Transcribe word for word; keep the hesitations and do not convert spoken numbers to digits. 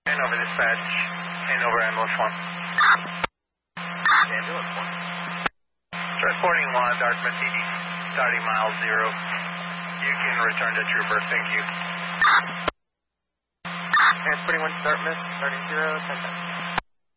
And over dispatch. And over ambulance one. Ambulance one. Transporting one, Dartmouth E D, starting mile zero. You can return to trooper, thank you. Transporting one, Dartmouth, starting zero, ten times.